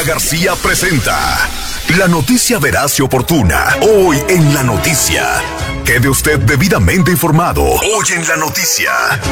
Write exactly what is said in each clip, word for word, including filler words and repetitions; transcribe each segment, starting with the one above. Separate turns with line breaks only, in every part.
García presenta la noticia veraz y oportuna. Hoy en La Noticia. Quede usted debidamente informado. Hoy en La Noticia.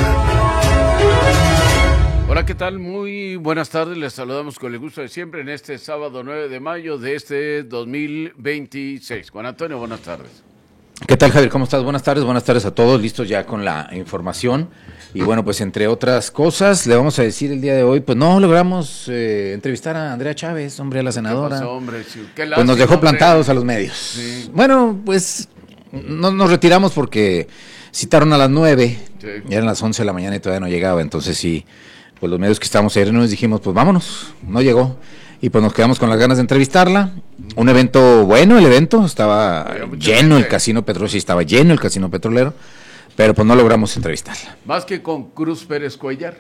Hola, ¿qué tal? Muy buenas tardes. Les saludamos con el gusto de siempre en este sábado nueve de mayo de este dos mil veintiséis. Juan Antonio, buenas tardes.
¿Qué tal, Javier? ¿Cómo estás? Buenas tardes, buenas tardes a todos, listos ya con la información. Y bueno, pues entre otras cosas, le vamos a decir el día de hoy, pues no logramos eh, entrevistar a Andrea Chávez, hombre, a la senadora.
¿Qué pasó, hombre? Sí, qué lástima,
pues nos dejó
hombre.
plantados a los medios.
Sí.
Bueno, pues no, nos retiramos porque citaron a las nueve,
Sí.
ya eran las once de la mañana y todavía no llegaba, entonces sí, pues los medios que estábamos ayer nos dijimos, pues vámonos, no llegó. Y pues nos quedamos con las ganas de entrevistarla. Un evento bueno, el evento, estaba lleno el casino petrolero, sí, estaba lleno el casino petrolero, pero pues no logramos entrevistarla.
Más que con Cruz Pérez Cuellar.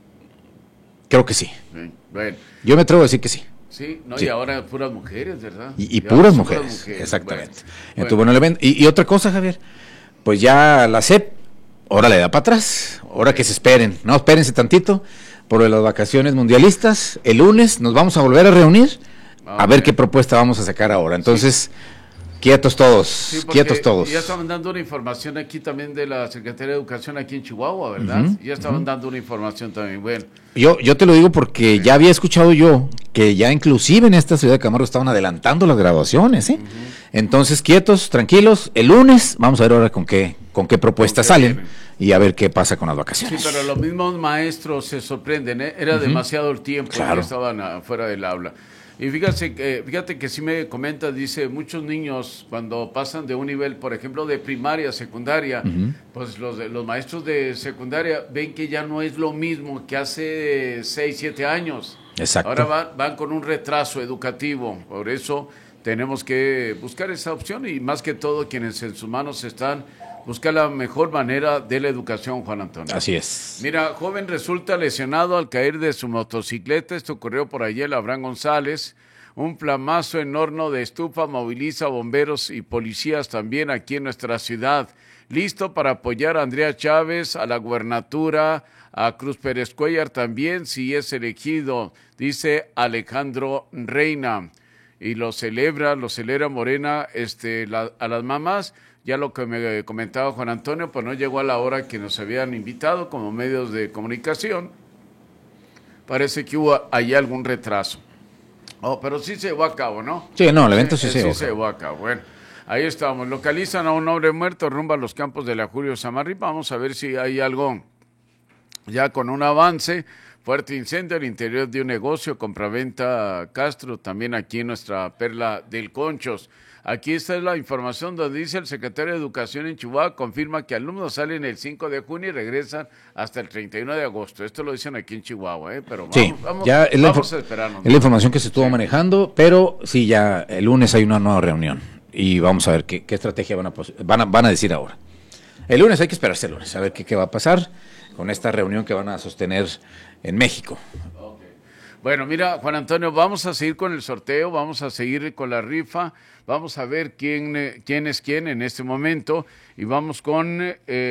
Creo que sí.
Sí, bueno.
Yo me atrevo a decir que sí.
Sí, no,
Sí.
y ahora puras mujeres, ¿verdad?
Y, y
Ya
puras
son
mujeres, exactamente.
Bueno,
Entonces, bueno, el evento. Y, y otra cosa, Javier, pues ya la C E P, ahora le da para atrás, ahora que se esperen, no, espérense tantito, por las vacaciones mundialistas, el lunes nos vamos a volver a reunir,
Ah,
a ver
bien.
qué propuesta vamos a sacar ahora. Entonces, quietos todos,
Sí, porque
quietos todos.
ya estaban dando una información aquí también de la Secretaría de Educación aquí en Chihuahua, ¿verdad?
Ujú,
Ya estaban
ujú.
dando una información también. Bueno,
Yo, yo te lo digo porque ya había escuchado yo que ya inclusive en esta ciudad de Camargo estaban adelantando las graduaciones, ¿eh?
Ujú.
Entonces, quietos, tranquilos, el lunes vamos a ver ahora con qué, con qué propuestas
Con qué
salen
vienen.
y a ver qué pasa con las
sí,
vacaciones.
pero los mismos maestros se sorprenden, ¿eh? Era
Ujú.
demasiado el tiempo
Claro.
que estaban afuera del aula. Y fíjate que, fíjate que sí me comenta, dice, muchos niños cuando pasan de un nivel, por ejemplo, de primaria a secundaria,
Ujú.
pues los, de- los maestros de secundaria ven que ya no es lo mismo que hace seis, siete años.
Exacto.
Ahora van, van con un retraso educativo, por eso tenemos que buscar esa opción y más que todo quienes en sus manos están, buscar la mejor manera de la educación, Juan Antonio.
Así es.
Mira, joven resulta lesionado al caer de su motocicleta. Esto ocurrió por ayer, Abraham González. Un plamazo en horno de estufa moviliza bomberos y policías también aquí en nuestra ciudad. Listo para apoyar a Andrea Chávez, a la gubernatura, a Cruz Pérez Cuellar también, si es elegido, dice Alejandro Reina. Y lo celebra, lo celebra Morena este, la, a las mamás. Ya lo que me comentaba Juan Antonio, pues no llegó a la hora que nos habían invitado como medios de comunicación. Parece que hubo ahí algún retraso. Oh, pero sí se llevó a cabo, ¿no?
Sí, no, el evento sí,
Eh,
se llevó a
se
cabo.
llevó a cabo. Bueno, ahí estamos. Localizan a un hombre muerto rumbo a los campos de la Julio Samarripa. Vamos a ver si hay algo ya con un avance. Fuerte incendio al interior de un negocio, compraventa Castro, también aquí en nuestra perla del Conchos. Aquí está la información donde dice el secretario de Educación en Chihuahua, confirma que alumnos salen el cinco de junio y regresan hasta el treinta y uno de agosto. Esto lo dicen aquí en Chihuahua, ¿eh? Pero vamos,
Sí,
vamos,
ya es la,
vamos
infor-
a esperarnos.
es la información que se estuvo
Sí.
manejando, pero sí, ya el lunes hay una nueva reunión y vamos a ver qué, qué estrategia van a, pos- van, a, van a decir ahora. El lunes hay que esperarse el lunes, a ver qué, qué va a pasar con esta reunión que van a sostener en México.
Bueno, mira, Juan Antonio, vamos a seguir con el sorteo, vamos a seguir con la rifa, vamos a ver quién, eh, quién es quién en este momento y vamos con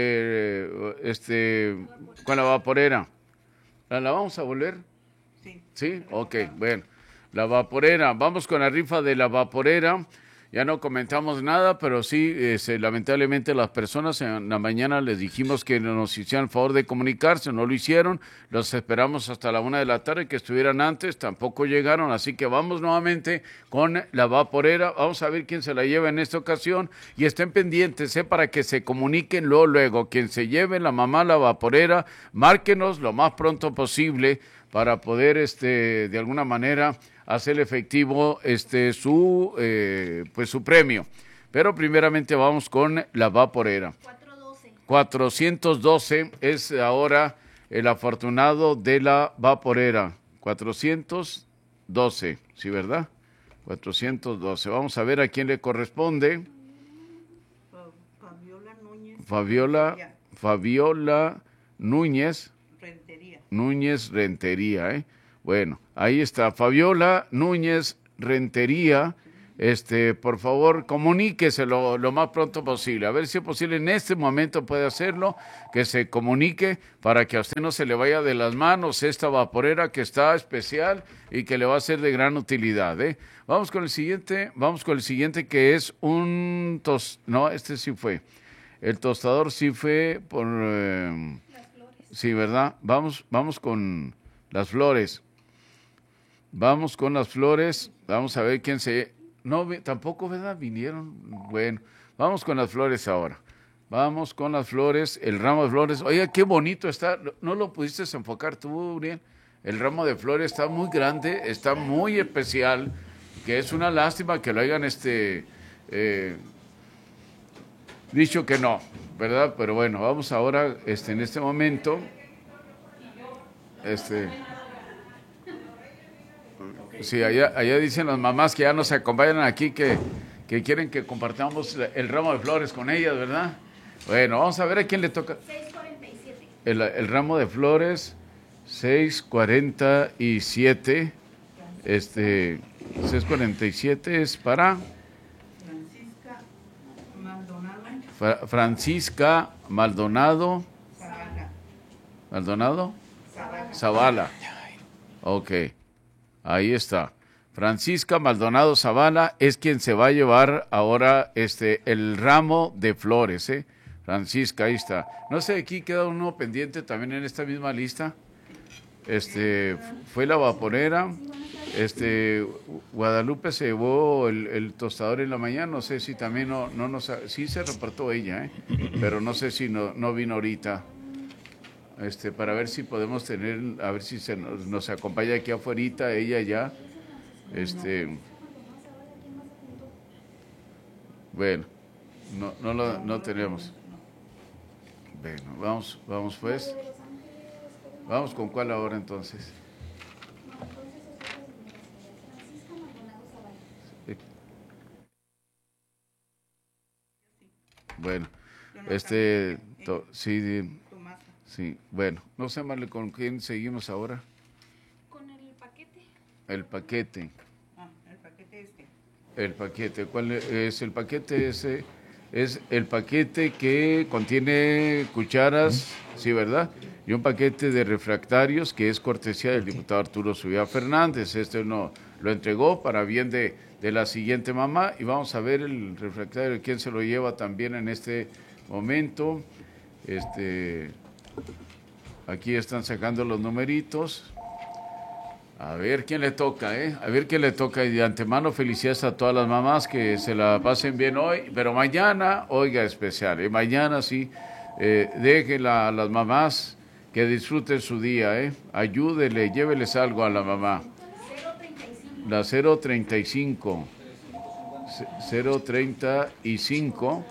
eh, este con la vaporera. ¿La, la vamos a volver? Sí. ¿Sí? Ok, bueno. La vaporera, vamos con la rifa de la vaporera. Ya no comentamos nada, pero sí, este, lamentablemente las personas en la mañana les dijimos que nos hicieran el favor de comunicarse, no lo hicieron, los esperamos hasta la una de la tarde que estuvieran antes, tampoco llegaron, así que vamos nuevamente con la vaporera, vamos a ver quién se la lleva en esta ocasión y estén pendientes, ¿eh? Para que se comuniquen luego, luego, quien se lleve la mamá la vaporera, márquenos lo más pronto posible para poder, este, de alguna manera, hacer efectivo este su eh, pues su premio. Pero primeramente vamos con la vaporera. cuatrocientos doce es ahora el afortunado de la vaporera. cuatrocientos doce, ¿sí, verdad? cuatrocientos doce. Vamos a ver a quién le corresponde.
Fabiola Núñez.
Fabiola, Fabiola Núñez.
Rentería.
Núñez Rentería, ¿eh? Bueno, ahí está, Fabiola Núñez Rentería, este, por favor, comuníquese lo, lo más pronto posible. A ver si es posible en este momento puede hacerlo, que se comunique para que a usted no se le vaya de las manos esta vaporera que está especial y que le va a ser de gran utilidad, ¿eh? Vamos con el siguiente, vamos con el siguiente que es un tos, no, este sí fue. El tostador sí fue por eh, sí, ¿verdad? Vamos, vamos con las flores. Vamos con las flores. Vamos a ver quién se... No, tampoco, ¿verdad? Vinieron. Bueno, vamos con las flores ahora. Vamos con las flores, el ramo de flores. Oiga, qué bonito está. ¿No lo pudiste enfocar tú, Uriel? El ramo de flores está muy grande, está muy especial, que es una lástima que lo hayan este, eh, dicho que no, ¿verdad? Pero bueno, vamos ahora, este, en este momento, este... Sí, allá, allá dicen las mamás que ya nos acompañan aquí, que, que quieren que compartamos el ramo de flores con ellas, ¿verdad? Bueno, vamos a ver a quién le toca.
seis cuarenta y siete.
El, el ramo de flores, seis cuarenta y siete. Este, seis cuarenta y siete es para...
Francisca Maldonado.
Fra, Francisca Maldonado.
Zavala.
¿Maldonado?
Zavala.
Zavala. Ok. Ahí está. Francisca Maldonado Zavala es quien se va a llevar ahora este el ramo de flores, ¿eh? Francisca, ahí está. No sé, aquí queda uno pendiente también en esta misma lista. Este, fue la vaporera. Este, Guadalupe se llevó el, el tostador en la mañana. No sé si también no, no nos, sí se reportó ella, ¿eh? Pero no sé si no, no vino ahorita. Este, para ver si podemos tener, a ver si se nos, nos acompaña aquí afuera, ella ya, este, bueno, no, no lo no tenemos. Bueno, vamos, vamos pues, vamos con cuál ahora entonces. Bueno, este, to, sí. Sí, bueno, no sé, Marle, ¿con quién seguimos ahora?
Con el paquete.
El paquete.
Ah, el paquete este.
El paquete, ¿cuál es el paquete ese? Es el paquete que contiene cucharas, sí, ¿verdad? Y un paquete de refractarios que es cortesía del diputado Arturo Zúñiga Fernández. Este no lo entregó para bien de, de la siguiente mamá y vamos a ver el refractario, quién se lo lleva también en este momento. Este... Aquí están sacando los numeritos. A ver quién le toca, ¿eh? A ver quién le toca. Y de antemano felicidades a todas las mamás que se la pasen bien hoy. Pero mañana, oiga, especial, ¿eh? Mañana sí, eh, déjenla a las mamás que disfruten su día, ¿eh? Ayúdele, lléveles algo a la mamá. La cero treinta y cinco. cero treinta y cinco.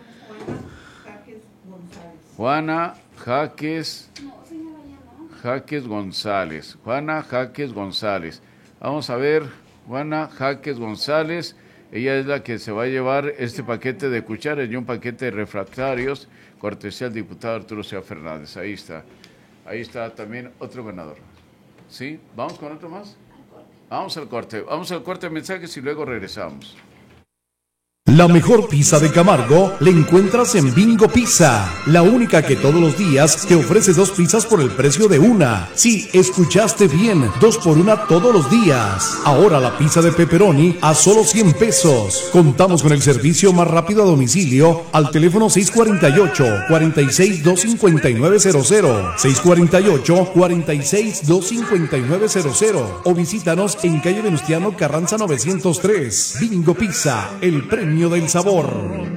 Juana Jaques. Jaques González, Juana Jaques González. Vamos a ver, Juana Jaques González, ella es la que se va a llevar este paquete de cucharas y un paquete de refractarios, cortesía del diputado Arturo Zúñiga Fernández. Ahí está, ahí está también otro ganador. ¿Sí? ¿Vamos con otro más? Vamos al corte, vamos al corte de mensajes y luego regresamos.
La mejor pizza de Camargo la encuentras en Bingo Pizza, la única que todos los días te ofrece dos pizzas por el precio de una. Sí, escuchaste bien, dos por una todos los días. Ahora la pizza de pepperoni a solo cien pesos. Contamos con el servicio más rápido a domicilio al teléfono seis cuatro ocho, cuatro seis dos cinco nueve cero cero, seis cuatro ocho, cuatro seis dos cinco nueve cero cero o visítanos en calle Venustiano Carranza novecientos tres. Bingo Pizza, el premio del sabor.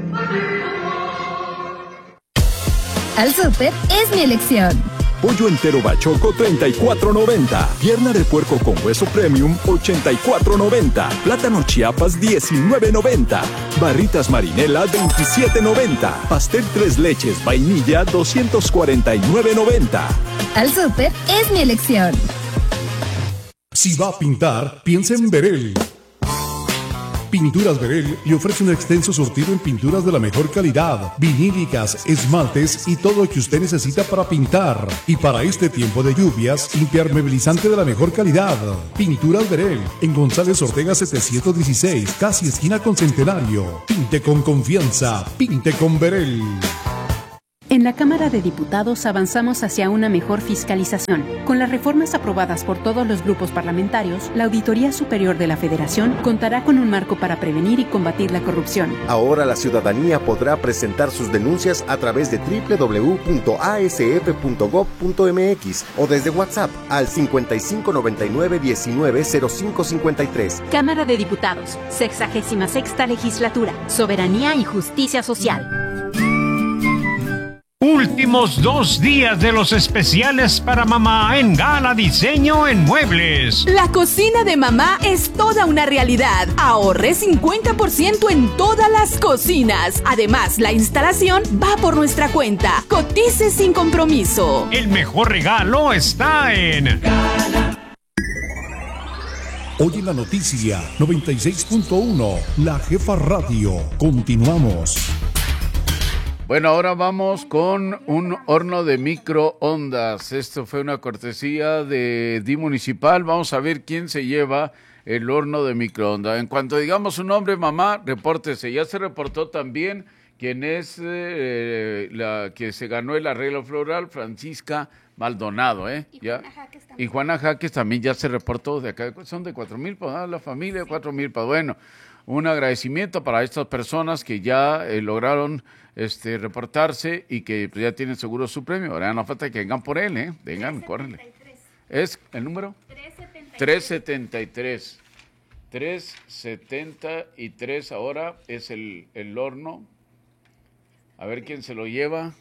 Al súper es mi elección.
Pollo entero bachoco treinta y cuatro noventa. Pierna de puerco con hueso premium ochenta y cuatro noventa. Plátano Chiapas diecinueve noventa. Barritas Marinela veintisiete noventa. Pastel tres leches vainilla doscientos cuarenta y nueve noventa.
Al súper es mi elección.
Si va a pintar, piensa en Verel. Pinturas Verel le ofrece un extenso surtido en pinturas de la mejor calidad, vinílicas, esmaltes y todo lo que usted necesita para pintar. Y para este tiempo de lluvias, impermeabilizante de la mejor calidad. Pinturas Verel, en González Ortega setecientos dieciséis, casi esquina con Centenario. Pinte con confianza, pinte con Verel.
En la Cámara de Diputados avanzamos hacia una mejor fiscalización. Con las reformas aprobadas por todos los grupos parlamentarios, la Auditoría Superior de la Federación contará con un marco para prevenir y combatir la corrupción.
Ahora la ciudadanía podrá presentar sus denuncias a través de doble u doble u doble u punto a s f punto gob punto m x o desde WhatsApp al cincuenta y cinco noventa y nueve diecinueve cero cinco cincuenta y tres.
Cámara de Diputados, sexagésima sexta legislatura, soberanía y justicia social.
Últimos dos días de los especiales para mamá en Gala Diseño en Muebles.
La cocina de mamá es toda una realidad. Ahorre cincuenta por ciento en todas las cocinas. Además, la instalación va por nuestra cuenta. Cotice sin compromiso.
El mejor regalo está en Gala.
Hoy en la noticia noventa y seis punto uno, La Jefa Radio. Continuamos.
Bueno, ahora vamos con un horno de microondas. Esto fue una cortesía de Di Municipal. Vamos a ver quién se lleva el horno de microondas. En cuanto digamos su nombre, mamá, repórtese. Ya se reportó también quién es eh, la que se ganó el arreglo floral, Francisca Maldonado, ¿eh? Y ya. Juana Jaques también. Y Juana Jaques también ya se reportó de acá. Son de cuatro mil, ¿ah? La familia de cuatro mil. Bueno, un agradecimiento para estas personas que ya eh, lograron este reportarse y que pues, ya tienen seguro su premio. Ahora no falta que vengan por él, ¿eh? Vengan, córrenle. ¿Es el número? tres setenta y tres. tres setenta y tres ahora es el, el horno. A ver quién se lo lleva.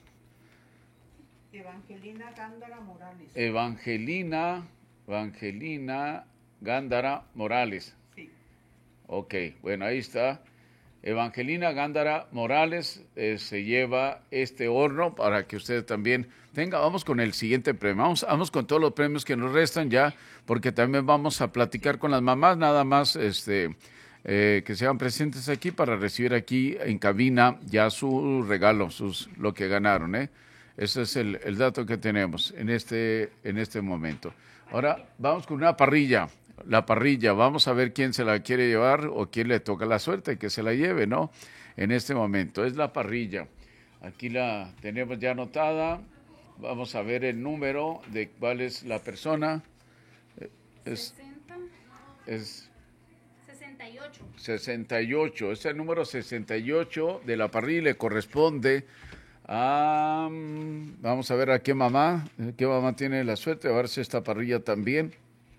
Evangelina Gándara Morales.
Evangelina, Evangelina Gándara Morales.
Sí.
Ok, bueno, ahí está. Evangelina Gándara Morales eh, se lleva este horno para que usted también tenga. Vamos con el siguiente premio. Vamos, vamos con todos los premios que nos restan ya, porque también vamos a platicar con las mamás, nada más este eh, que sean presentes aquí para recibir aquí en cabina ya su regalo, sus lo que ganaron, ¿eh? Ese es el, el dato que tenemos en este, en este momento. Ahora vamos con una parrilla. La parrilla, vamos a ver quién se la quiere llevar o quién le toca la suerte que se la lleve, ¿no? En este momento, es la parrilla. Aquí la tenemos ya anotada. Vamos a ver el número de cuál es la persona. Es,
sesenta.
Es
sesenta y ocho.
sesenta y ocho. Es el número sesenta y ocho de la parrilla, le corresponde a... Vamos a ver a qué mamá, qué mamá tiene la suerte, a ver si esta parrilla también.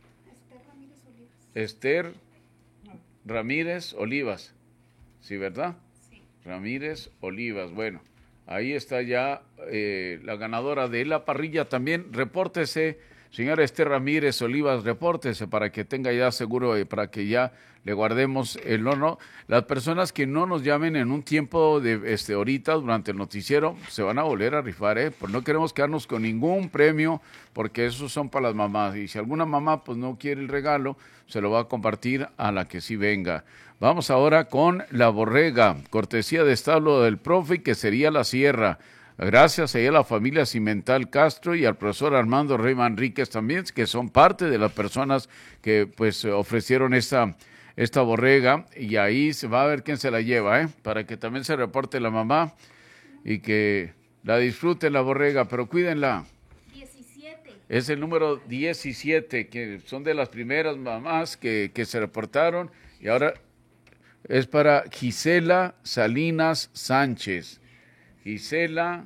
Esther Ramírez Olivas, ¿sí, verdad?
Sí.
Ramírez Olivas, bueno, ahí está ya eh, la ganadora de la parrilla también. Repórtese, señora Esther Ramírez Olivas, repórtese para que tenga ya seguro, eh, para que ya le guardemos el horno. Las personas que no nos llamen en un tiempo de este ahorita durante el noticiero se van a volver a rifar, ¿eh? Pues no queremos quedarnos con ningún premio porque esos son para las mamás. Y si alguna mamá pues no quiere el regalo, se lo va a compartir a la que sí venga. Vamos ahora con la borrega, cortesía de establo del profe, que sería la sierra. Gracias a la familia Cimental Castro y al profesor Armando Rey Manríquez también, que son parte de las personas que pues ofrecieron esta, esta borrega, y ahí se va a ver quién se la lleva, ¿eh? Para que también se reporte la mamá y que la disfrute la borrega, pero cuídenla.
diecisiete.
Es el número diecisiete, que son de las primeras mamás que, que se reportaron, y ahora es para Gisela Salinas Sánchez. Gisela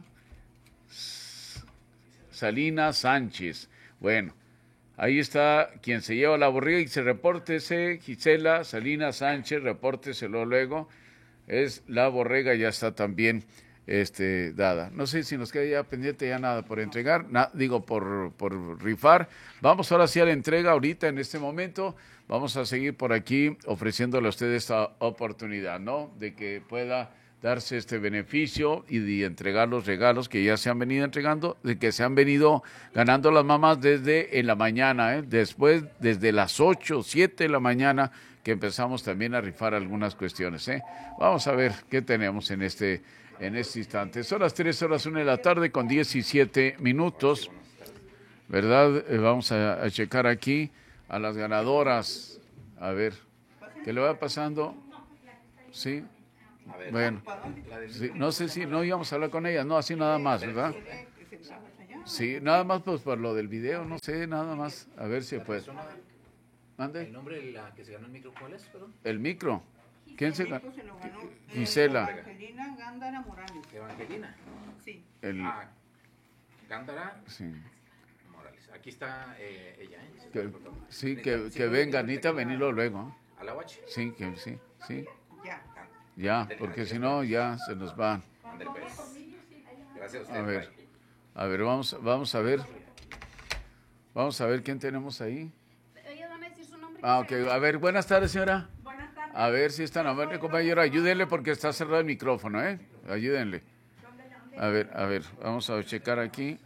Salinas Sánchez. Bueno, ahí está quien se lleva la borrega, y se repórtese, Gisela Salinas Sánchez, repórteselo luego. Es la borrega, ya está también este dada. No sé si nos queda ya pendiente ya nada por entregar, na, digo por, por rifar. Vamos ahora sí a la entrega ahorita en este momento. Vamos a seguir por aquí ofreciéndole a usted esta oportunidad, ¿no? De que pueda darse este beneficio y de entregar los regalos que ya se han venido entregando, de que se han venido ganando las mamás desde en la mañana, ¿eh? Después, desde las ocho, siete de la mañana, que empezamos también a rifar algunas cuestiones, ¿eh? Vamos a ver qué tenemos en este, en este instante. Son las tres horas una de la tarde con diecisiete minutos, ¿verdad? Eh, vamos a, a checar aquí a las ganadoras. A ver, ¿qué le va pasando? Sí. Bueno, sí, no sé si no íbamos a hablar con ellas, no, así nada más, ¿verdad? Sí, nada más pues por lo del video, no sé, nada más, a ver si puede. ¿Mande?
¿El nombre de la que se ganó el micro cuál es, perdón?
El micro. ¿Quién se ganó? Gisela.
Evangelina Gándara Morales.
Evangelina.
Sí.
El...
Ah, Gándara
sí.
Morales. Aquí está eh, ella, ¿eh?
Que, sí, que, que venga, Anita, venirlo luego.
¿A la Huachi?
Sí, que sí, sí.
Ya.
Ya, porque si no, ya se nos va.
Gracias a usted.
A ver, a ver, vamos, vamos a ver. Vamos a ver quién tenemos ahí.
Ellos van a decir su nombre.
Ah, ok. A ver, buenas tardes, señora.
Buenas tardes.
A ver si está amable, compañero. Ayúdenle porque está cerrado el micrófono, ¿eh? Ayúdenle. A ver, a ver, vamos a checar aquí.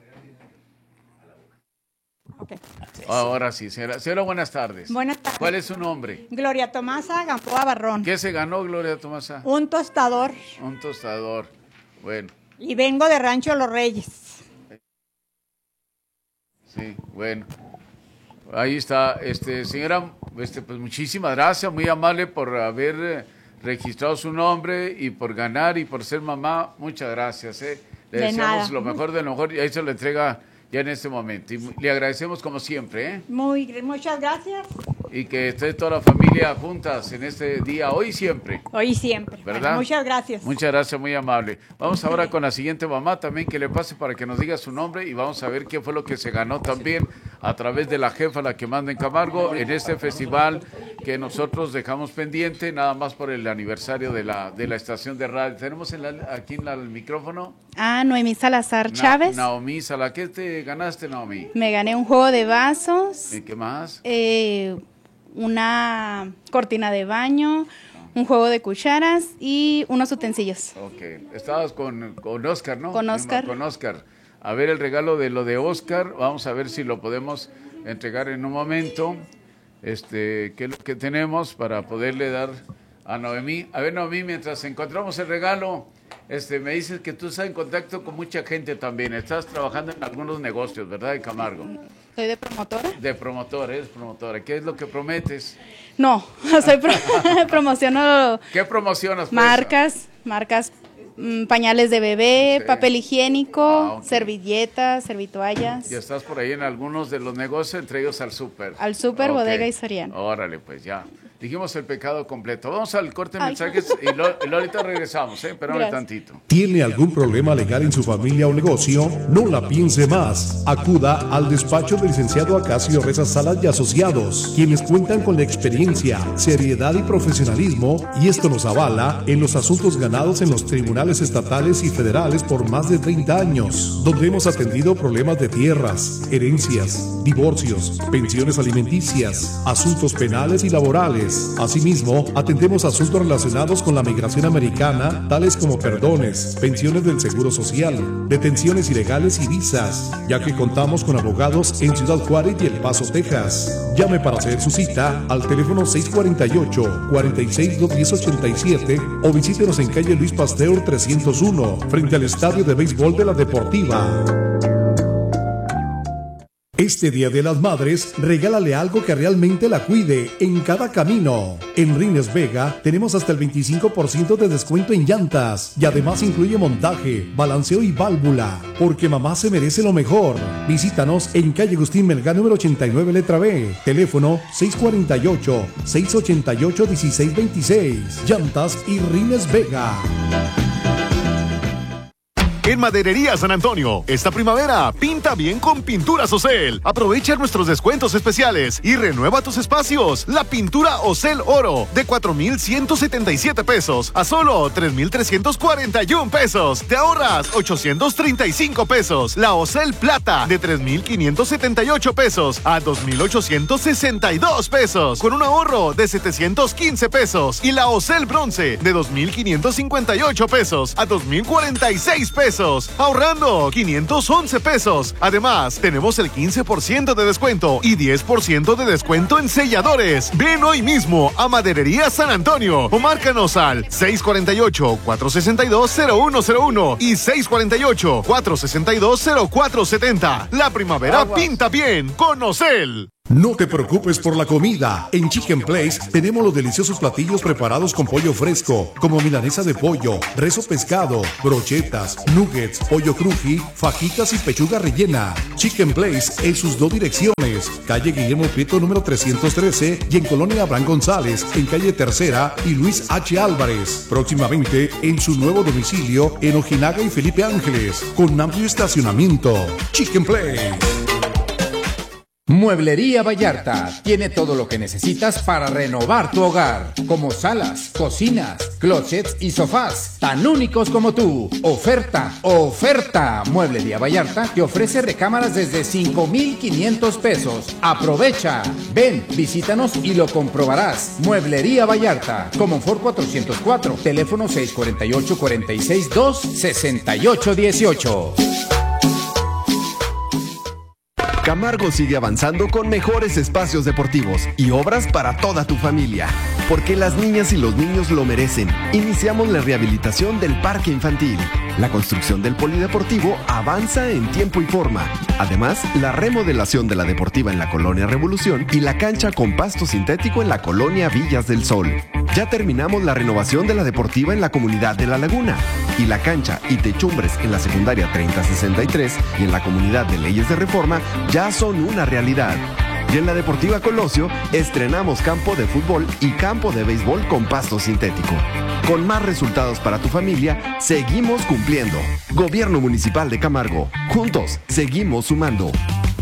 Okay.
Ahora sí, señora. Señora, buenas tardes.
Buenas tardes.
¿Cuál es su nombre?
Gloria Tomasa Gamboa Barrón.
¿Qué se ganó, Gloria Tomasa?
Un tostador.
Un tostador. Bueno.
Y vengo de Rancho Los Reyes.
Sí, bueno. Ahí está, este, señora, este, pues muchísimas gracias, muy amable por haber eh, registrado su nombre y por ganar y por ser mamá. Muchas gracias, eh. Le
De
deseamos
nada.
lo mejor de lo mejor y ahí se lo entrega ya en este momento. Y le agradecemos como siempre, ¿eh?
Muy, muchas gracias.
Y que esté toda la familia juntas en este día, hoy y siempre.
Hoy y siempre.
¿Verdad?
Bueno, muchas gracias.
Muchas gracias, muy amable. Vamos ahora con la siguiente mamá también, que le pase para que nos diga su nombre y vamos a ver qué fue lo que se ganó también a través de la jefa, la que manda en Camargo, en este festival que nosotros dejamos pendiente, nada más por el aniversario de la, de la estación de radio. Tenemos en la, aquí en la, el micrófono.
Ah, Noemí Salazar
Na-
Chávez.
Naomi Sala, ¿qué te ganaste, Naomi?
Me gané un juego de vasos,
¿Y qué más?
eh, una cortina de baño, un juego de cucharas y unos utensilios.
Ok, estabas con, con Oscar, ¿no?
Con Oscar.
Con Oscar. A ver el regalo de lo de Oscar, vamos a ver si lo podemos entregar en un momento. Este, ¿qué es lo que tenemos para poderle dar a Noemí? A ver, Noemí, mientras encontramos el regalo, este, me dices que tú estás en contacto con mucha gente también. Estás trabajando en algunos negocios, ¿verdad, de Camargo?
Soy de promotora.
De promotora, eres promotora. ¿Qué es lo que prometes?
No, soy pro promociono
¿Qué promocionas? pues?
marcas, marcas, mm, pañales de bebé,
Sí.
papel higiénico,
Ah, ok.
servilletas, servitoallas.
Y estás por ahí en algunos de los negocios, entre ellos al súper.
Al súper,
Ok.
bodega y Soriana.
Órale, pues ya. Dijimos el pecado completo. Vamos al corte de
Ay.
mensajes y, lo, y lo ahorita regresamos, ¿eh? Espérame
Gracias.
tantito.
¿Tiene algún problema legal en su familia o negocio? No la piense más. Acuda al despacho del licenciado Acacio Reza Salas y Asociados, quienes cuentan con la experiencia, seriedad y profesionalismo, y esto nos avala en los asuntos ganados en los tribunales estatales y federales por más de treinta años, donde hemos atendido problemas de tierras, herencias, divorcios, pensiones alimenticias, asuntos penales y laborales. Asimismo, atendemos asuntos relacionados con la migración americana, tales como perdones, pensiones del Seguro Social, detenciones ilegales y visas, ya que contamos con abogados en Ciudad Juárez y El Paso, Texas. Llame para hacer su cita al teléfono seis cuatro ocho, cuatro seis, dos uno cero, ocho siete o visítenos en calle Luis Pasteur trescientos uno, frente al Estadio de Béisbol de la Deportiva. Este Día de las Madres, regálale algo que realmente la cuide en cada camino. En Rines Vega tenemos hasta el veinticinco por ciento de descuento en llantas y además incluye montaje, balanceo y válvula, porque mamá se merece lo mejor. Visítanos en calle Agustín Melgar número ochenta y nueve, letra B. Teléfono seis cuatro ocho, seis ocho ocho, uno seis dos seis. Llantas y Rines Vega.
En Maderería San Antonio, esta primavera, pinta bien con Pinturas Ocel. Aprovecha nuestros descuentos especiales y renueva tus espacios. La pintura Ocel Oro, de cuatro mil ciento setenta y siete pesos a solo tres mil trescientos cuarenta y un pesos. Te ahorras ochocientos treinta y cinco pesos. La Ocel Plata, de tres mil quinientos setenta y ocho pesos a dos mil ochocientos sesenta y dos pesos, con un ahorro de setecientos quince pesos. Y la Ocel Bronce, de dos mil quinientos cincuenta y ocho pesos a dos mil cuarenta y seis pesos. pesos, ahorrando quinientos once pesos. Además, tenemos el quince por ciento de descuento y diez por ciento de descuento en selladores. Ven hoy mismo a Maderería San Antonio o márcanos al seis cuatro ocho, cuatro seis dos, cero uno cero uno y seis cuatro ocho, cuatro seis dos, cero cuatro siete cero. La primavera Aguas. Pinta bien con Ocel.
No te preocupes por la comida. En Chicken Place tenemos los deliciosos platillos preparados con pollo fresco, como milanesa de pollo, rezo pescado, brochetas, nuggets, pollo cruji, fajitas y pechuga rellena. Chicken Place en sus dos direcciones, calle Guillermo Prieto número trescientos trece y en Colonia Abraham González, en calle Tercera y Luis H. Álvarez. Próximamente en su nuevo domicilio en Ojinaga y Felipe Ángeles, con amplio estacionamiento. Chicken Place.
Mueblería Vallarta tiene todo lo que necesitas para renovar tu hogar, como salas, cocinas, closets y sofás, tan únicos como tú. Oferta, oferta. Mueblería Vallarta te ofrece recámaras desde cinco mil quinientos pesos. Aprovecha. Ven, visítanos y lo comprobarás. Mueblería Vallarta, Comonfort cuatrocientos cuatro, teléfono seis cuatro ocho, cuatro seis dos, seis ocho uno ocho.
Camargo sigue avanzando con mejores espacios deportivos y obras para toda tu familia. Porque las niñas y los niños lo merecen. Iniciamos la rehabilitación del parque infantil. La construcción del polideportivo avanza en tiempo y forma. Además, la remodelación de la deportiva en la Colonia Revolución y la cancha con pasto sintético en la Colonia Villas del Sol. Ya terminamos la renovación de la deportiva en la comunidad de La Laguna. Y la cancha y techumbres en la secundaria treinta sesenta y tres y en la comunidad de Leyes de Reforma ya son una realidad. Y en la Deportiva Colosio estrenamos campo de fútbol y campo de béisbol con pasto sintético. Con más resultados para tu familia, seguimos cumpliendo. Gobierno Municipal de Camargo. Juntos, seguimos sumando.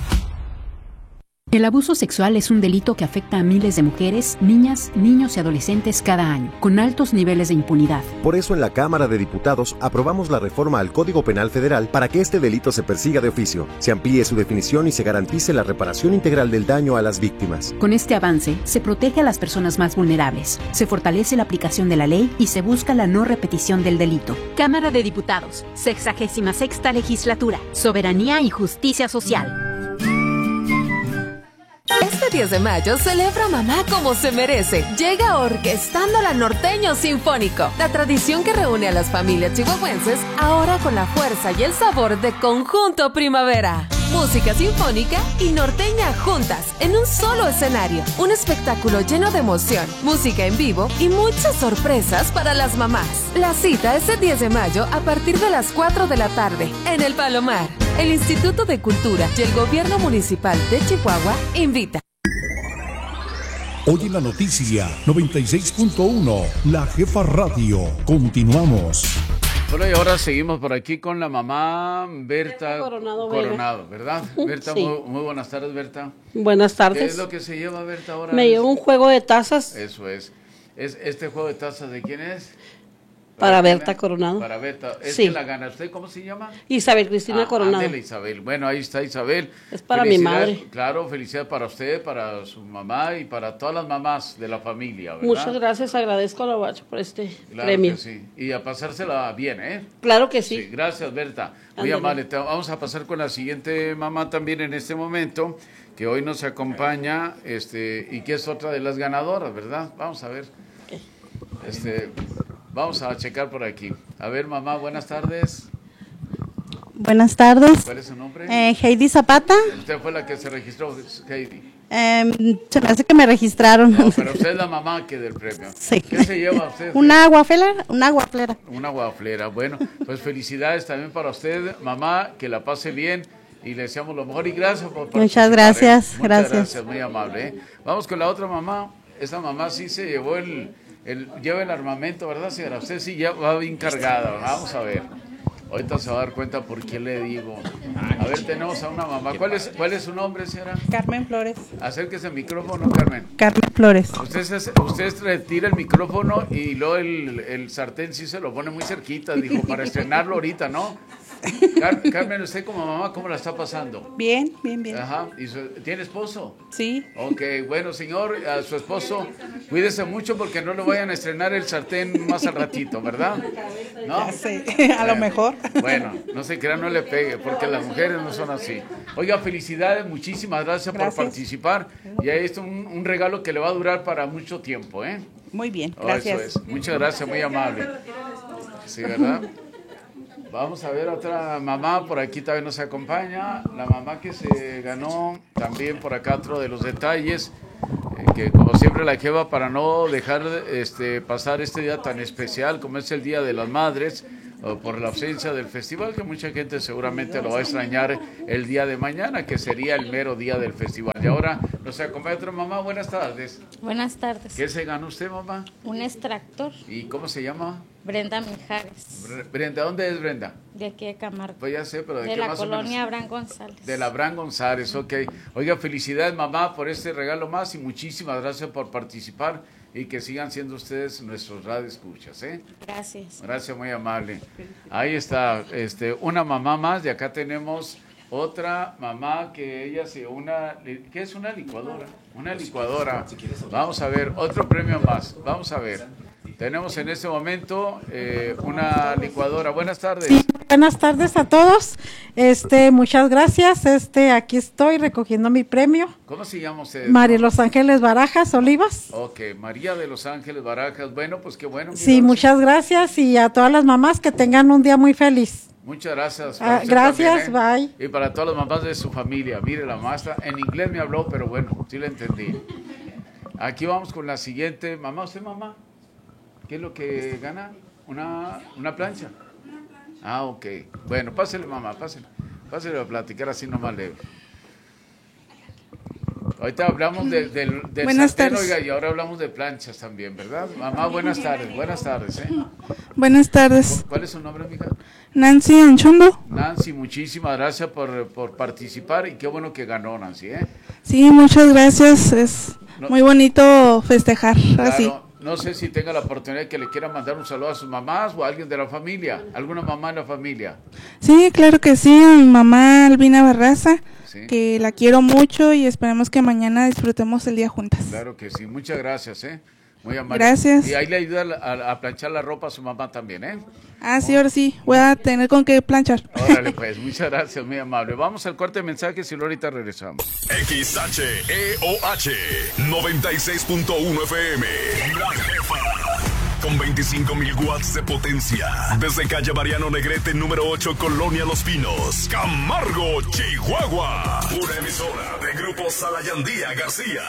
El abuso sexual es un delito que afecta a miles de mujeres, niñas, niños y adolescentes cada año, con altos niveles de impunidad.
Por eso en la Cámara de Diputados aprobamos la reforma al Código Penal Federal para que este delito se persiga de oficio, se amplíe su definición y se garantice la reparación integral del daño a las víctimas.
Con este avance, se protege a las personas más vulnerables, se fortalece la aplicación de la ley y se busca la no repetición del delito.
Cámara de Diputados, sexagésima sexta legislatura, soberanía y justicia social.
Este diez de mayo celebra mamá como se merece. Llega Orquestando la Norteño Sinfónico, la tradición que reúne a las familias chihuahuenses, ahora con la fuerza y el sabor de Conjunto Primavera. Música sinfónica y norteña juntas en un solo escenario. Un espectáculo lleno de emoción, música en vivo y muchas sorpresas para las mamás. La cita es el diez de mayo a partir de las cuatro de la tarde en El Palomar. El Instituto de Cultura y el Gobierno Municipal de Chihuahua invita.
Hoy en la noticia noventa y seis punto uno, La Jefa Radio. Continuamos.
Bueno, y ahora seguimos por aquí con la mamá Berta Coronado, Coronado ¿verdad? Berta, sí. muy, muy buenas tardes, Berta.
Buenas tardes.
¿Qué es lo que se lleva, Berta, ahora?
Me llevo un juego de tazas.
Eso es. ¿Es ¿Este juego de tazas de quién es?
Para Berta Coronado.
Para Berta. ¿Es
sí.
que la gana usted? ¿Cómo se llama?
Isabel Cristina ah, Coronado.
Ándele, Isabel. Bueno, ahí está Isabel.
Es para mi madre.
Claro, felicidades para usted, para su mamá y para todas las mamás de la familia, ¿verdad?
Muchas gracias, agradezco a la Bacho por este
claro
premio.
Que sí. Y a pasársela bien, ¿eh?
Claro que sí.
sí gracias, Berta. Muy amable. Vamos a pasar con la siguiente mamá también en este momento, que hoy nos acompaña, este, y que es otra de las ganadoras, ¿verdad? Vamos a ver. Okay. Este... Vamos a checar por aquí. A ver, mamá, buenas tardes.
Buenas tardes.
¿Cuál es su nombre?
Eh, Heidi Zapata.
Usted fue la que se registró, Heidi.
Eh, se me hace que me registraron.
No, pero usted es la mamá que del premio.
Sí.
¿Qué se lleva usted?
Una aguaflera, una aguaflera.
Una aguaflera. Bueno, pues felicidades también para usted, mamá, que la pase bien y le deseamos lo mejor y gracias por participar.
Muchas gracias,
¿eh? Muchas
gracias.
gracias, muy amable. ¿eh? Vamos con la otra mamá. Esta mamá sí se llevó el... El, lleva el armamento, ¿verdad, señora? Usted sí ya va bien cargada. Vamos a ver. Ahorita se va a dar cuenta por qué le digo. A ver, tenemos a una mamá. ¿Cuál es, cuál es su nombre, señora?
Carmen Flores.
Acérquese el micrófono, Carmen.
Carmen Flores.
Usted, se, usted retira el micrófono y luego el, el sartén sí se lo pone muy cerquita, dijo, para estrenarlo ahorita, ¿no? Car Carmen, usted como mamá, ¿cómo la está pasando?
Bien, bien, bien.
Ajá. ¿Y su, tiene esposo?
Sí.
Ok, bueno, señor, a su esposo, cuídese mucho porque no le vayan a estrenar el sartén más al ratito, ¿verdad? ¿No?
Ya sé, a
bueno,
lo mejor.
Bueno, no se crea, no le pegue, porque las mujeres no son así. Oiga, felicidades, muchísimas gracias, gracias. por participar. Y ahí está un, un regalo que le va a durar para mucho tiempo, ¿eh?
Muy bien, gracias.
Oh, eso es. Muchas gracias, muy amable. Sí, ¿verdad? Vamos a ver otra mamá, por aquí también nos acompaña, la mamá que se ganó también por acá otro de los detalles, eh, que como siempre la lleva para no dejar este, pasar este día tan especial como es el Día de las Madres, o por la ausencia del festival, que mucha gente seguramente lo va a extrañar el día de mañana, que sería el mero día del festival. Y ahora nos acompaña otra mamá, buenas tardes.
Buenas tardes.
¿Qué se ganó usted, mamá?
Un extractor.
¿Y cómo se llama?
Brenda Mijares.
Brenda, ¿dónde es Brenda?
De aquí de Camargo.
Pues ya sé, pero ¿de,
de
qué
la
más
colonia
o menos?
Abraham González.
De la Abraham González, ok. Oiga, felicidades, mamá, por este regalo más y muchísimas gracias por participar y que sigan siendo ustedes nuestros radioescuchas, ¿eh?
Gracias.
Gracias, muy amable. Ahí está, este, una mamá más, y acá tenemos otra mamá que ella se una, ¿qué es una licuadora? Una licuadora. Vamos a ver, otro premio más, vamos a ver. Tenemos en este momento eh, una licuadora. Buenas tardes.
Sí, buenas tardes a todos. Este, muchas gracias. Este, aquí estoy recogiendo mi premio.
¿Cómo se llama usted?
María Los Ángeles Barajas Olivas.
Ok, María de Los Ángeles Barajas. Bueno, pues qué bueno.
Sí, muchas gracias y a todas las mamás que tengan un día muy feliz.
Muchas gracias.
Ah, gracias, también, ¿eh?
Bye. Y para todas las mamás de su familia. Mire, la maestra en inglés me habló, pero bueno, sí la entendí. Aquí vamos con la siguiente. Mamá, ¿usted mamá? ¿Qué es lo que gana? ¿Una, una plancha? Ah, ok. Bueno, pásele, mamá, pásele. Pásele a platicar así nomás leve. Ahorita hablamos de, de, del
buenas
sartén,
tardes.
Oiga, y ahora hablamos de planchas también, ¿verdad? Mamá, buenas tardes, buenas tardes, ¿eh?
Buenas tardes.
¿Cuál es su nombre, mija?
Nancy Anchondo.
Nancy, muchísimas gracias por, por participar y qué bueno que ganó, Nancy, ¿eh?
Sí, muchas gracias. Es no, muy bonito festejar
claro,
así.
No sé si tenga la oportunidad de que le quiera mandar un saludo a sus mamás o a alguien de la familia, alguna mamá en la familia.
Sí, claro que sí, a mi mamá Albina Barraza, sí, que la quiero mucho y esperemos que mañana disfrutemos el día juntas.
Claro que sí, muchas gracias, ¿eh? Muy amable.
Gracias.
Y ahí le ayuda a, a planchar la ropa a su mamá también, ¿eh?
Ah, sí, ahora sí, voy a tener con qué planchar.
Órale, pues, muchas gracias, muy amable. Vamos al corte de mensajes y luego ahorita regresamos.
X H E O H noventa y seis punto uno F M. La Jefa. Con veinticinco mil watts de potencia. Desde calle Mariano Negrete, número ocho, Colonia Los Pinos. Camargo, Chihuahua. Una emisora de Grupo Salayandía García.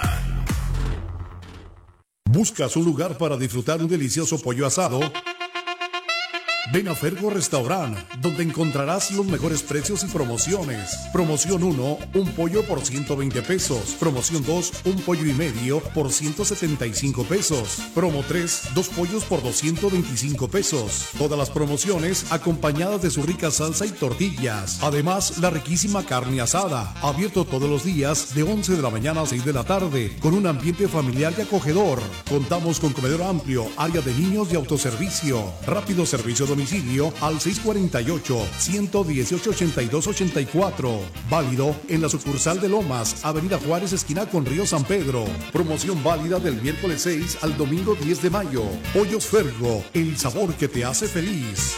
¿Buscas un lugar para disfrutar un delicioso pollo asado? Ven a Fergo Restaurant, donde encontrarás los mejores precios y promociones. Promoción uno, un pollo por ciento veinte pesos. Promoción dos, un pollo y medio por ciento setenta y cinco pesos. Promo tres, dos pollos por doscientos veinticinco pesos. Todas las promociones acompañadas de su rica salsa y tortillas. Además, la riquísima carne asada. Abierto todos los días de once de la mañana a seis de la tarde, con un ambiente familiar y acogedor. Contamos con comedor amplio, área de niños y autoservicio. Rápido servicio domiciliario. Domicilio al seis cuatro ocho, uno uno ocho, ocho dos ocho cuatro. Válido en la sucursal de Lomas, Avenida Juárez, esquina con Río San Pedro. Promoción válida del miércoles seis al domingo diez de mayo. Pollos Fergo, el sabor que te hace feliz.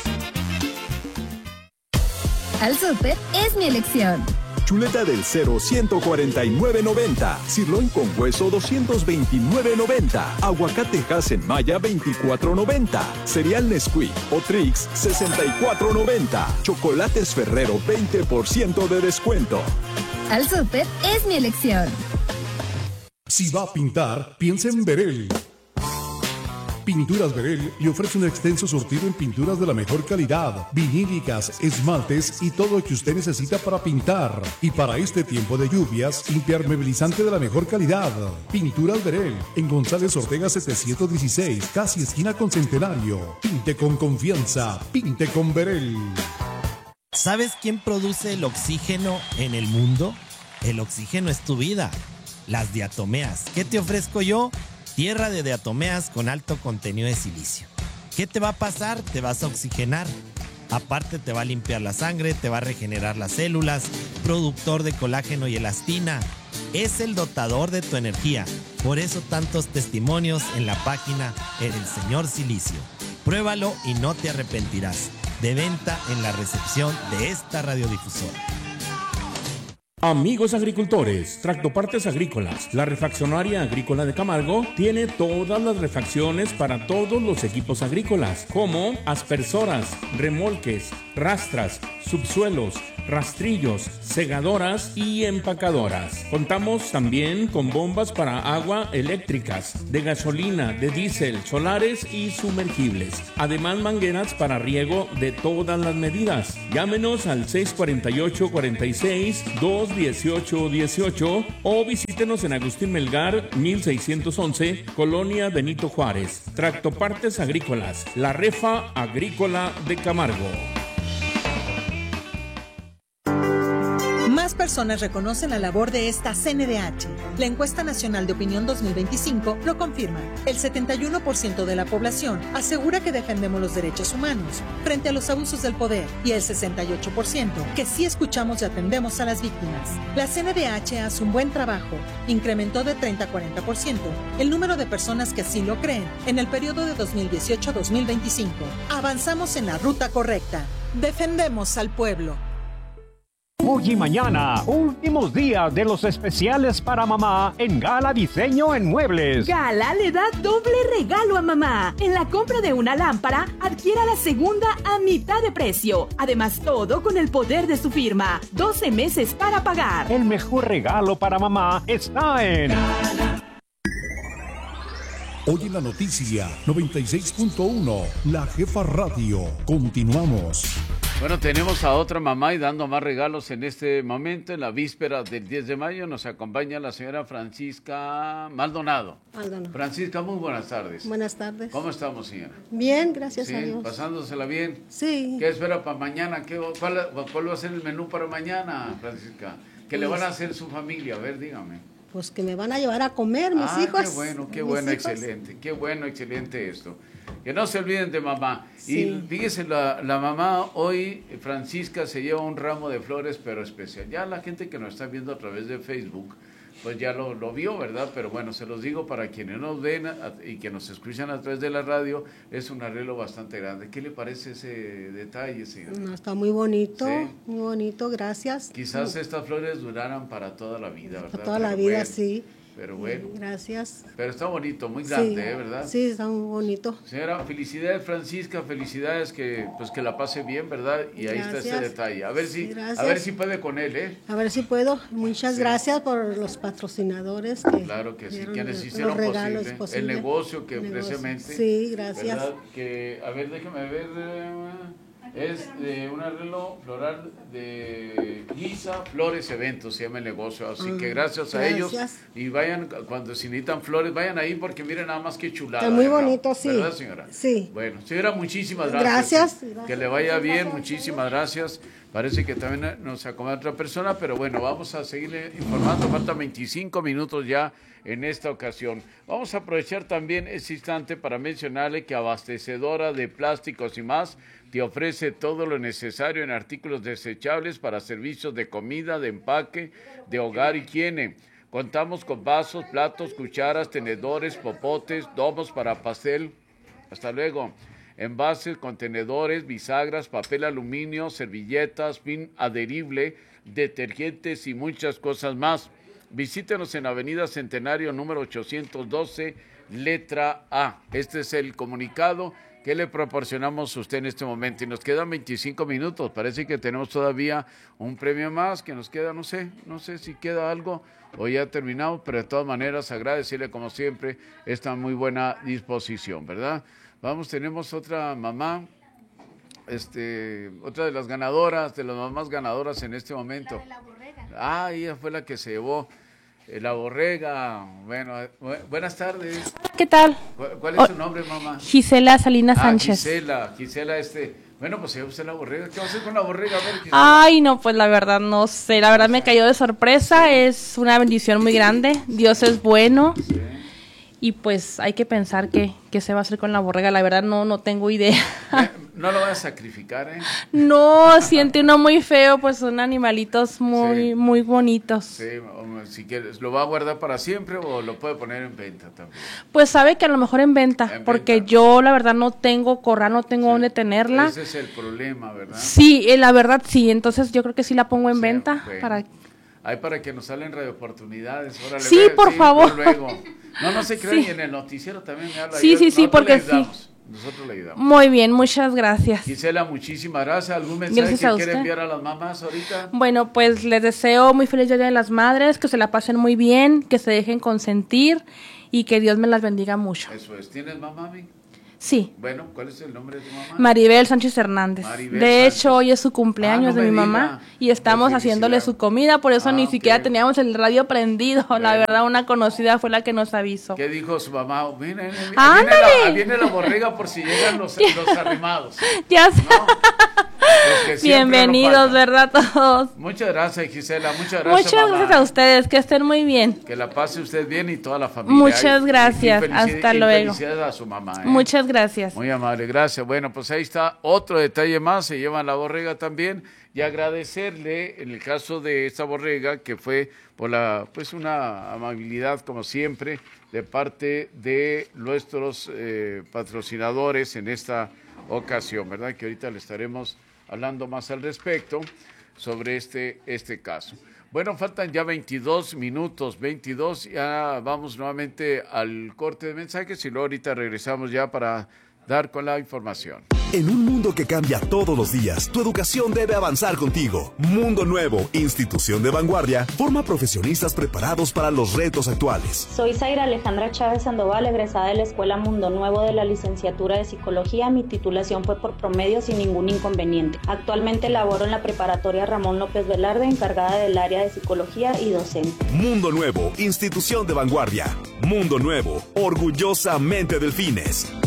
Al Súper es mi elección.
Chuleta del Cero ciento cuarenta y nueve noventa. Sirloin con hueso doscientos veintinueve noventa. Aguacate Hass Maya veinticuatro noventa. Cereal Nesquik o Trix sesenta y cuatro noventa. Chocolates Ferrero veinte por ciento de descuento.
Al Súper es mi elección.
Si va a pintar, piensa en Verel. Pinturas Verel le ofrece un extenso surtido en pinturas de la mejor calidad, vinílicas, esmaltes y todo lo que usted necesita para pintar. Y para este tiempo de lluvias, impermeabilizante de la mejor calidad. Pinturas Verel, en González Ortega setecientos dieciséis, casi esquina con Centenario. Pinte con confianza, pinte con Verel.
¿Sabes quién produce el oxígeno en el mundo? El oxígeno es tu vida. Las diatomeas. ¿Qué te ofrezco yo? Tierra de diatomeas con alto contenido de silicio. ¿Qué te va a pasar? Te vas a oxigenar. Aparte te va a limpiar la sangre, te va a regenerar las células, productor de colágeno y elastina. Es el dotador de tu energía. Por eso tantos testimonios en la página El Señor Silicio. Pruébalo y no te arrepentirás. De venta en la recepción de esta radiodifusora.
Amigos agricultores, Tractopartes Agrícolas, la refaccionaria agrícola de Camargo, tiene todas las refacciones para todos los equipos agrícolas, como aspersoras, remolques, rastras, subsuelos, rastrillos, segadoras y empacadoras. Contamos también con bombas para agua eléctricas, de gasolina, de diésel, solares y sumergibles. Además, mangueras para riego de todas las medidas. Llámenos al seis cuatro ocho, cuatro seis, dos dieciocho dieciocho o visítenos en Agustín Melgar, mil seiscientos once, Colonia Benito Juárez. Tractopartes Agrícolas, la refa agrícola de Camargo.
Más personas reconocen la labor de esta C N D H. La encuesta nacional de opinión dos mil veinticinco lo confirma. El setenta y uno por ciento de la población asegura que defendemos los derechos humanos frente a los abusos del poder y el sesenta y ocho por ciento que sí escuchamos y atendemos a las víctimas. La C N D H hace un buen trabajo. Incrementó de treinta a cuarenta por ciento el número de personas que así lo creen en el periodo de dos mil dieciocho a dos mil veinticinco. Avanzamos en la ruta correcta. Defendemos al pueblo.
Hoy y mañana, últimos días de los especiales para mamá en Gala Diseño en Muebles.
Gala le da doble regalo a mamá. En la compra de una lámpara, adquiera la segunda a mitad de precio. Además, todo con el poder de su firma. doce meses para pagar.
El mejor regalo para mamá está en...
Hoy en la noticia noventa y seis punto uno, La Jefa Radio. Continuamos.
Bueno, tenemos a otra mamá y dando más regalos en este momento, en la víspera del diez de mayo, nos acompaña la señora Francisca Maldonado.
Maldonado.
Francisca, muy buenas tardes.
Buenas tardes.
¿Cómo estamos, señora?
Bien, gracias
¿Sí?
a Dios.
¿Pasándosela bien?
Sí.
¿Qué espera para mañana? ¿Qué, cuál, ¿Cuál va a ser el menú para mañana, Francisca? ¿Qué pues, le van a hacer su familia? A ver, dígame.
Pues que me van a llevar a comer mis
ah,
hijos.
Qué bueno, qué bueno, hijos. Excelente. Qué bueno, excelente esto. Que no se olviden de mamá. Sí. Y fíjese, la, la mamá hoy, Francisca, se lleva un ramo de flores, pero especial. Ya la gente que nos está viendo a través de Facebook, pues ya lo, lo vio, ¿verdad? Pero bueno, se los digo para quienes nos ven a, y que nos escuchan a través de la radio, es un arreglo bastante grande. ¿Qué le parece ese detalle, señor?
No, está muy bonito,
¿sí?
Muy bonito, gracias.
Quizás no. estas flores duraran para toda la vida, ¿verdad?
Para toda
pero
la vida,
bueno,
sí.
Pero bueno.
Gracias.
Pero está bonito, muy grande,
sí,
¿eh? ¿Verdad?
Sí, está muy bonito.
Señora, felicidades, Francisca, felicidades, que pues que la pase bien, ¿verdad? Y ahí gracias. Está ese detalle. A ver si gracias. a ver si puede con él, ¿eh?
A ver si puedo. Muchas sí. gracias por los patrocinadores. Que
claro que sí, quienes hicieron posible, posible el negocio que el precisamente.
Negocio. Sí, gracias.
¿verdad? Que, a ver, déjame ver... Eh, es de un arreglo floral de Lisa Flores Eventos, se llama el negocio, así que gracias, gracias a ellos, y vayan, cuando se necesitan flores, vayan ahí porque miren nada más que chulada.
Está muy bonito, sí.
¿Verdad, señora?
Sí.
Bueno, señora, muchísimas gracias.
Gracias.
Que, que le vaya bien, muchísimas gracias. Parece que también nos acomoda otra persona, pero bueno, vamos a seguirle informando, faltan veinticinco minutos ya en esta ocasión. Vamos a aprovechar también este instante para mencionarle que Abastecedora de Plásticos y Más te ofrece todo lo necesario en artículos desechables para servicios de comida, de empaque, de hogar y higiene. Contamos con vasos, platos, cucharas, tenedores, popotes, domos para pastel. Hasta luego. Envases, contenedores, bisagras, papel aluminio, servilletas, pin adherible, detergentes y muchas cosas más. Visítenos en Avenida Centenario número ochocientos doce, letra A. Este es el comunicado que le proporcionamos a usted en este momento. Y nos quedan veinticinco minutos. Parece que tenemos todavía un premio más, que nos queda, no sé, no sé si queda algo o ya terminamos, pero de todas maneras agradecerle como siempre esta muy buena disposición, ¿verdad? Vamos, tenemos otra mamá, este, otra de las ganadoras, de las mamás ganadoras en este momento. La de la borrega. Ah, ella fue la que se llevó eh, la borrega. Bueno, bu buenas tardes.
¿Qué tal?
¿Cuál, cuál es su nombre, mamá?
Gisela Salinas
ah,
Sánchez.
Gisela, Gisela, este, bueno, pues se llevó usted la borrega. ¿Qué va a hacer con la borrega? A ver, Gisela.
Ay, no, pues la verdad no sé, la verdad me cayó de sorpresa, sí. Es una bendición muy grande, Dios es bueno. Sí. Y pues hay que pensar qué, qué se va a hacer con la borrega. La verdad no, no tengo idea.
No lo vas a sacrificar, ¿eh?
No, siente uno muy feo, pues son animalitos muy, sí. muy bonitos.
Sí, si quieres, ¿lo va a guardar para siempre o lo puede poner en venta también?
Pues sabe que a lo mejor en venta, ¿En porque venta? yo la verdad no tengo corral, no tengo sí. dónde tenerla.
Ese es el problema, ¿verdad?
Sí, eh, la verdad sí, entonces yo creo que sí la pongo en sí, venta okay. para...
Hay para que nos salen radiooportunidades. Órale,
sí, ve, por sí, favor.
Luego. No, no se crean, sí. y en el noticiero también me habla.
Sí, sí, sí, porque sí.
Nosotros le ayudamos.
Muy bien, muchas gracias.
Gisela, muchísimas gracias. ¿Algún mensaje que quiere enviar a las mamás ahorita?
Bueno, pues les deseo muy feliz Día de las Madres, que se la pasen muy bien, que se dejen consentir y que Dios me las bendiga mucho.
Eso es. ¿Tienes mamá, mi?
Sí.
Bueno, ¿cuál es el nombre de tu mamá?
Maribel Sánchez Hernández.
Maribel
de
Sánchez.
hecho, hoy es su cumpleaños ah, no de mi diga. mamá y estamos haciéndole su comida, por eso ah, ni okay. siquiera teníamos el radio prendido. Bueno. La verdad, una conocida fue la que nos avisó.
¿Qué dijo su mamá? Viene, viene, viene, la, viene la borrega por si llegan los, los arrimados.
Ya sé. ¿No? Bienvenidos, ¿verdad, todos?
Muchas gracias, Gisela. Muchas gracias,
Muchas
mamá.
gracias a ustedes. Que estén muy bien.
Que la pase usted bien y toda la familia.
Muchas gracias. Y Hasta
y
luego.
Felicidades a su mamá. ¿eh?
Muchas gracias.
Muy amable, gracias. Bueno, pues ahí está otro detalle más. Se llevan la borrega también. Y agradecerle, en el caso de esta borrega, que fue por la, pues una amabilidad, como siempre, de parte de nuestros eh, patrocinadores en esta ocasión, ¿verdad? Que ahorita le estaremos hablando más al respecto sobre este, este caso. Bueno, faltan ya veintidós minutos, veintidós, ya vamos nuevamente al corte de mensajes y luego ahorita regresamos ya para dar con la información.
En un mundo que cambia todos los días, tu educación debe avanzar contigo. Mundo Nuevo, institución de vanguardia, forma profesionistas preparados para los retos actuales.
Soy Zaira Alejandra Chávez Sandoval, egresada de la Escuela Mundo Nuevo de la licenciatura de Psicología. Mi titulación fue por promedio sin ningún inconveniente. Actualmente laboro en la preparatoria Ramón López Velarde, encargada del área de Psicología y docente.
Mundo Nuevo, institución de vanguardia. Mundo Nuevo, orgullosamente Delfines.